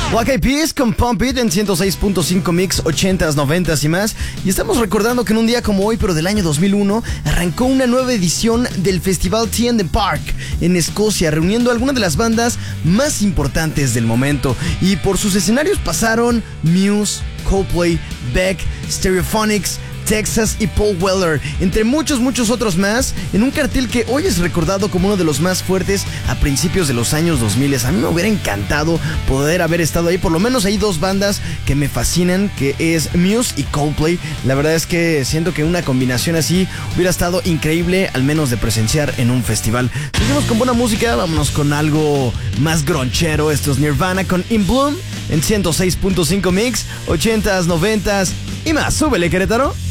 Black Eyed Peas con Pump It en 106.5 Mix, 80s, 90s y más. Y estamos recordando que en un día como hoy, pero del año 2001, arrancó una nueva edición del festival T in the Park en Escocia, reuniendo a algunas de las bandas más importantes del momento. Y por sus escenarios pasaron Muse, Coldplay, Beck, Stereophonics, Texas y Paul Weller, entre muchos otros más, en un cartel que hoy es recordado como uno de los más fuertes a principios de los años 2000. A mí me hubiera encantado poder haber estado ahí. Por lo menos hay dos bandas que me fascinan, que es Muse y Coldplay. La verdad es que siento que una combinación así hubiera estado increíble, al menos de presenciar en un festival. Seguimos con buena música, vámonos con algo más gronchero. Esto es Nirvana con In Bloom en 106.5 Mix, 80s, 90s y más. Súbele, Querétaro.